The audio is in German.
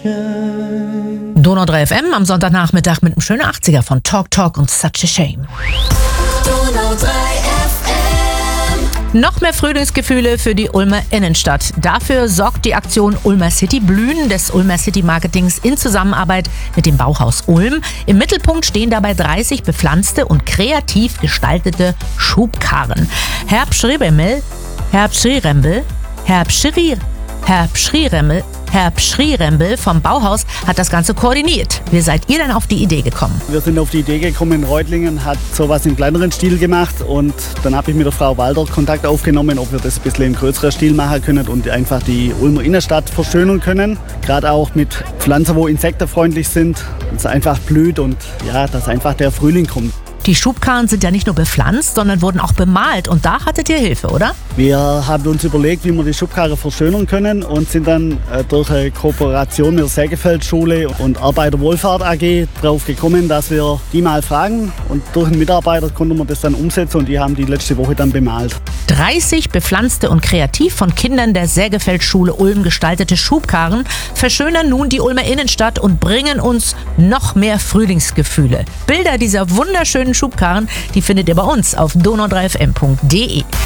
Donau 3 FM am Sonntagnachmittag mit einem schönen 80er von Talk Talk und Such a Shame. Donau 3 FM. Noch mehr Frühlingsgefühle für die Ulmer Innenstadt. Dafür sorgt die Aktion Ulmer City Blühen des Ulmer City Marketings in Zusammenarbeit mit dem Bauhaus Ulm. Im Mittelpunkt stehen dabei 30 bepflanzte und kreativ gestaltete Schubkarren. Herr Pschrierembel vom Bauhaus hat das Ganze koordiniert. Wie seid ihr denn auf die Idee gekommen? Wir sind auf die Idee gekommen, in Reutlingen hat sowas im kleineren Stil gemacht und dann habe ich mit der Frau Walder Kontakt aufgenommen, ob wir das ein bisschen im größeren Stil machen können und einfach die Ulmer Innenstadt verschönern können. Gerade auch mit Pflanzen, wo insektenfreundlich sind, dass es einfach blüht und ja, dass einfach der Frühling kommt. Die Schubkarren sind ja nicht nur bepflanzt, sondern wurden auch bemalt. Und da hattet ihr Hilfe, oder? Wir haben uns überlegt, wie wir die Schubkarre verschönern können und sind dann durch eine Kooperation mit der Sägefeldschule und Arbeiterwohlfahrt AG drauf gekommen, dass wir die mal fragen. Und durch einen Mitarbeiter konnten wir das dann umsetzen und die haben die letzte Woche dann bemalt. 30 bepflanzte und kreativ von Kindern der Sägefeldschule Ulm gestaltete Schubkarren verschönern nun die Ulmer Innenstadt und bringen uns noch mehr Frühlingsgefühle. Bilder dieser wunderschönen Schubkarren, die findet ihr bei uns auf donau3fm.de.